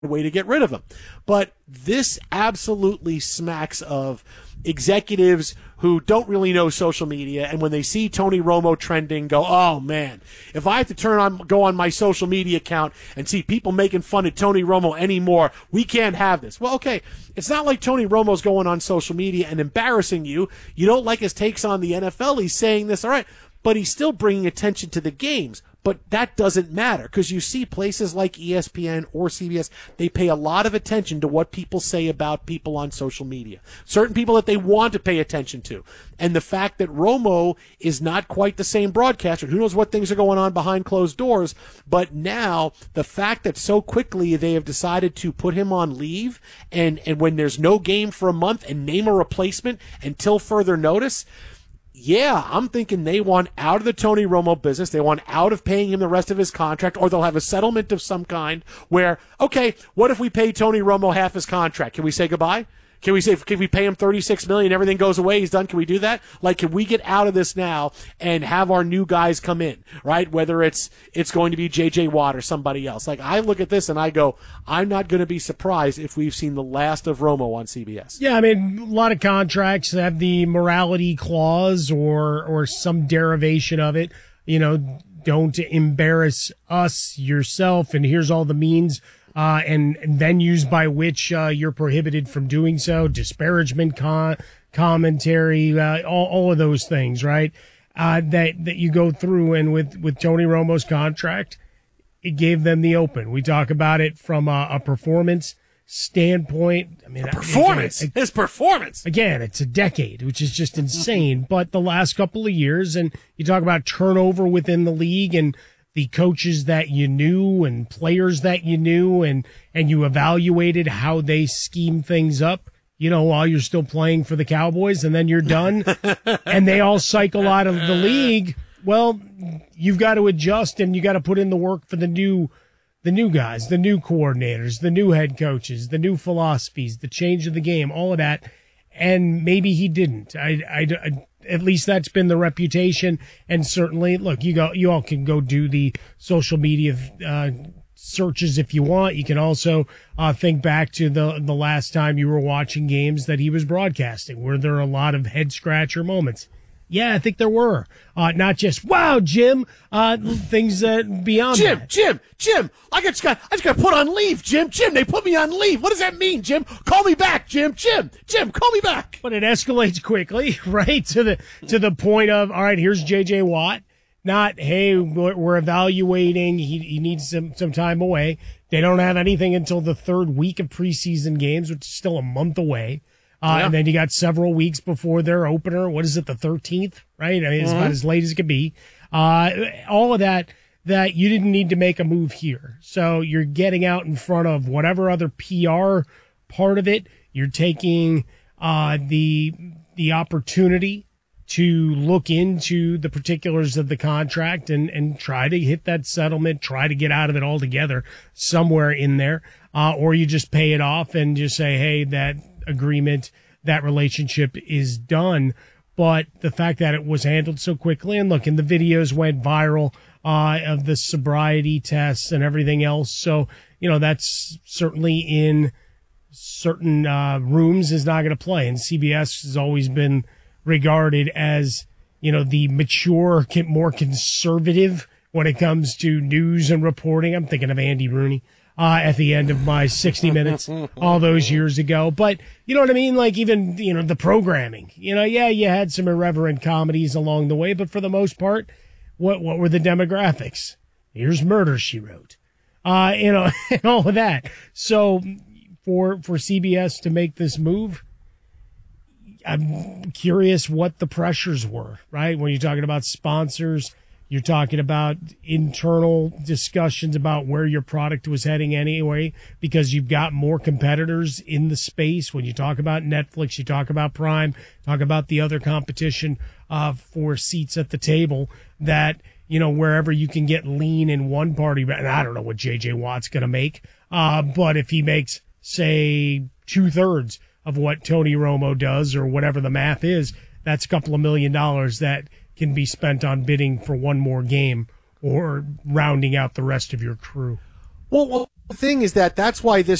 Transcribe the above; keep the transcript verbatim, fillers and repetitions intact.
way to get rid of him. But this absolutely smacks of executives who don't really know social media, and when they see Tony Romo trending, go, oh man, if I have to turn on, go on my social media account and see people making fun of Tony Romo anymore, we can't have this. Well, okay, it's not like Tony Romo's going on social media and embarrassing you. You don't like his takes on the N F L. He's saying this, all right, but he's still bringing attention to the games. But that doesn't matter, because you see places like E S P N or C B S, they pay a lot of attention to what people say about people on social media. Certain people that they want to pay attention to. And the fact that Romo is not quite the same broadcaster, who knows what things are going on behind closed doors, but now the fact that so quickly they have decided to put him on leave, and, and when there's no game for a month, and name a replacement until further notice, yeah, I'm thinking they want out of the Tony Romo business. They want out of paying him the rest of his contract, or they'll have a settlement of some kind where, okay, what if we pay Tony Romo half his contract? Can we say goodbye? Can we say, can we pay him thirty-six million dollars, everything goes away, he's done? Can we do that? Like, can we get out of this now and have our new guys come in, right? Whether it's, it's going to be J J Watt or somebody else. Like, I look at this and I go, I'm not going to be surprised if we've seen the last of Romo on C B S. Yeah, I mean, a lot of contracts have the morality clause or, or some derivation of it. You know, don't embarrass us, yourself, and here's all the means Uh, and, and venues by which uh, you're prohibited from doing so, disparagement, con- commentary, uh, all, all of those things, right? Uh, that that you go through, and with with Tony Romo's contract, it gave them the open. We talk about it from a, a performance standpoint. I mean, a performance, again, his performance. Again, it's a decade, which is just insane. But the last couple of years, and you talk about turnover within the league and the coaches that you knew and players that you knew, and, and you evaluated how they scheme things up, you know, while you're still playing for the Cowboys, and then you're done and they all cycle out of the league. Well, you've got to adjust, and you got to put in the work for the new, the new guys, the new coordinators, the new head coaches, the new philosophies, the change of the game, all of that. And maybe he didn't. I, I, I At least that's been the reputation. And certainly, look, you go, you all can go do the social media uh, searches if you want. You can also uh, think back to the the last time you were watching games that he was broadcasting. Were there a lot of head scratcher moments? Yeah, I think there were. Uh, not just, wow, Jim, uh, things uh, beyond Jim, that. Jim, Jim, I just got, I just got put on leave, Jim, Jim, they put me on leave. What does that mean, Jim? Call me back, Jim, Jim, Jim, call me back. But it escalates quickly, right? To the, to the point of, all right, here's J J Watt. Not, hey, we're, we're evaluating. He, he needs some, some time away. They don't have anything until the third week of preseason games, which is still a month away. Uh, yeah. And then you got several weeks before their opener. What is it, the thirteenth, right? I mean, it's mm-hmm. about as late as it could be. Uh, all of that, that you didn't need to make a move here. So you're getting out in front of whatever other P R part of it. You're taking, uh, the, the opportunity to look into the particulars of the contract and, and try to hit that settlement, try to get out of it altogether somewhere in there. Uh, or you just pay it off and just say, hey, that agreement, that relationship is done. But the fact that it was handled so quickly, and look, and the videos went viral uh of the sobriety tests and everything else. So, you know, that's certainly in certain uh rooms is not going to play. And C B S has always been regarded as, you know, the mature, more conservative when it comes to news and reporting. I'm thinking of Andy Rooney. Uh, at the end of my sixty minutes all those years ago. But you know what I mean? Like even, you know, the programming, you know, yeah, you had some irreverent comedies along the way, but for the most part, what, what were the demographics? Here's Murder, She Wrote, uh, you know, and all of that. So for, for C B S to make this move, I'm curious what the pressures were, right? When you're talking about sponsors, you're talking about internal discussions about where your product was heading anyway, because you've got more competitors in the space. When you talk about Netflix, you talk about Prime, talk about the other competition uh, for seats at the table, that, you know, wherever you can get lean in one party, and I don't know what J J Watt's going to make, uh, but if he makes, say, two thirds of what Tony Romo does or whatever the math is, that's a couple of million dollars that can be spent on bidding for one more game or rounding out the rest of your crew. Well, well The thing is that that's why this